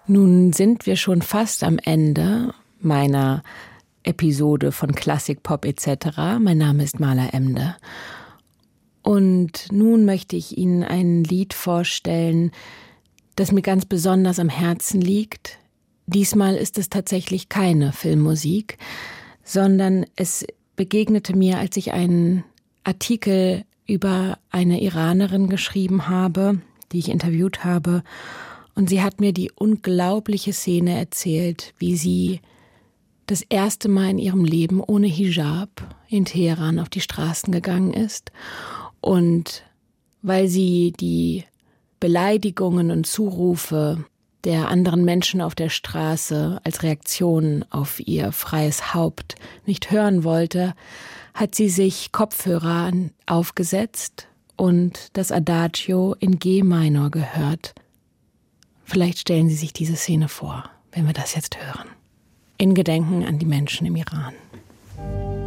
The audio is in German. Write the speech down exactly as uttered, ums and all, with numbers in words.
Nun sind wir schon fast am Ende meiner Episode von Klassik, Pop et cetera. Mein Name ist Maler Emde. Und nun möchte ich Ihnen ein Lied vorstellen, das mir ganz besonders am Herzen liegt. Diesmal ist es tatsächlich keine Filmmusik, sondern es begegnete mir, als ich einen Artikel über eine Iranerin geschrieben habe, die ich interviewt habe. Und sie hat mir die unglaubliche Szene erzählt, wie sie das erste Mal in ihrem Leben ohne Hijab in Teheran auf die Straßen gegangen ist. Und weil sie die Beleidigungen und Zurufe der anderen Menschen auf der Straße als Reaktion auf ihr freies Haupt nicht hören wollte, hat sie sich Kopfhörer aufgesetzt und das Adagio in G-Minor gehört. Vielleicht stellen Sie sich diese Szene vor, wenn wir das jetzt hören. In Gedenken an die Menschen im Iran.